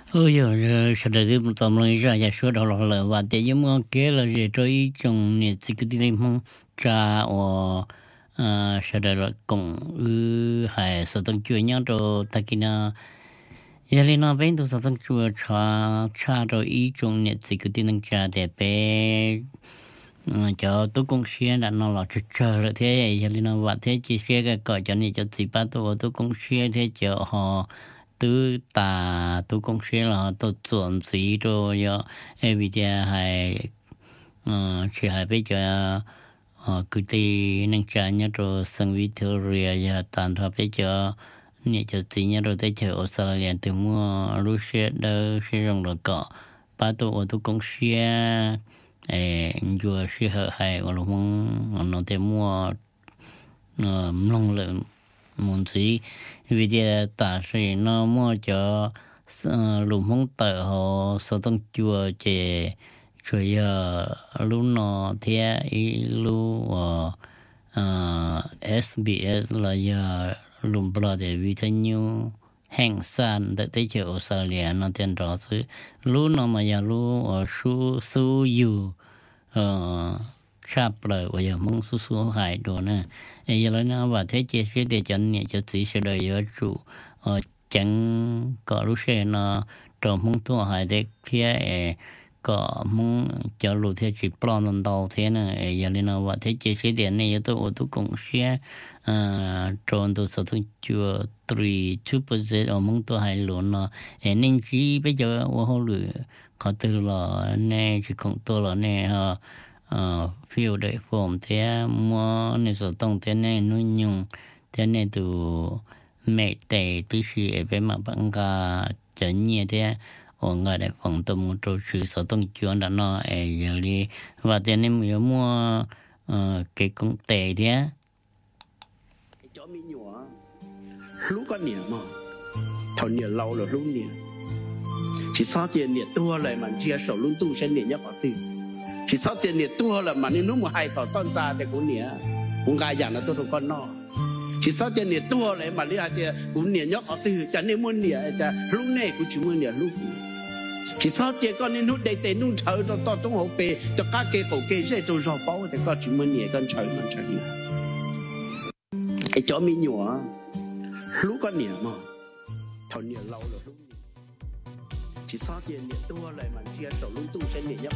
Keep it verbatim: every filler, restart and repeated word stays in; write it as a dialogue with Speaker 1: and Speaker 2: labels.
Speaker 1: ôi giờ sau đó thì tầm này ra giờ số đó là và để giống như kia là về tới trong này chỉ cái gì mà cha ở à sau đó là cùng ừ hay sau đó chuyện nhau rồi ta kia na giờ lên nó bên đó sau đó chuyện cha cha rồi ý trong này chỉ cái gì cha để bé cho tôi công xuyên đã nó là chờ chờ rồi thế giờ lên nó và thế chỉ xe cái cõi cho này cho chỉ ba tôi tôi công xuyên thế cho họ từ ta tu công sĩ là tu chuẩn sĩ rồi giờ em bây giờ hay ờ chỉ hay bây giờ ờ cứ đi nâng trả nhớ rồi sinh viên Victoria giờ tạm thời bây giờ nhớ cho chỉ nhớ rồi tới chờ Australia từ mua Russia đâu sử dụng được cọ ba tu ở tu công sĩ ê vừa sử hợp hay ở lúc nó tới mua ờ nông lượng muốn gì vì thế ta sẽ nó mua cho lùm phong tờ họ sở tăng chùa chế chơi giờ lúc nó thế ý lúc ét bê ét là giờ lùm bờ để vì thế nhiều hàng sản để tới chơi Australia nó tiền rõ chứ lúc nó mà giờ lúc ở su su yu chắp lời bây giờ mong su su hải đồ nè bây giờ nó và thế chia sẻ để cho nhẹ cho chỉ sẽ đời ở chủ chẳng có lúc xe nó trong mong thua hải để kia có mong cho lũ thế chỉ plan lần đầu thế nè bây giờ nó và thế chia sẻ để này tôi ở tôi cũng sẽ trong tôi sẽ thông chùa three two percent ở mong thua hải luôn nó nên chỉ bây giờ ở hồ lửa có từ là nè chỉ không tôi là nè ờ phiêu đại form thế mua nên số tông thế này nuôi nhung thế này từ mẹ tệ tí sĩ ở bên mặt bằng cả chân nhẹ thế ở ngoài đại phòng tông trâu chữ số tông chuyên đã nó ở giờ đi và thế nên mình mua cái công tệ thế
Speaker 2: cho mình nhỏ lúc có nhiều mà thằng nhiều lâu rồi lúc nhiều chỉ sao tiền nhiều tua lại mà chia sổ luôn tu sen nhiều nhất có tiền chỉ sau tiền nhiệt tua là mà nên lúc mà hai tàu tôn ra để cũng nhiệt cũng gai dạng là tôi được con no chỉ sau tiền nhiệt tua lại mà đi hai tiền cũng nhiệt nhóc ở từ chẳng nên muốn nhiệt cha lúc này cũng chỉ muốn nhiệt lúc chỉ sau tiền con nên lúc đây tiền lúc trời to to trong hộp bể cho các cái cổ kê sẽ tôi rò bao thì con chỉ muốn nhiệt con trời mà trời cái chó mi nhỏ lúc con nhiệt mà thằng nhiệt lâu rồi lúc chỉ sau tiền nhiệt tua lại mà chia sổ lúc tu sẽ nhiệt nhóc